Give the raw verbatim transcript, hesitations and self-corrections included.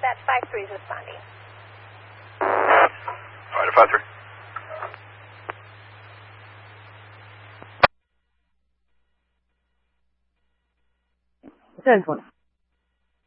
Dispatch five three is responding. Rider five three. ten twenty.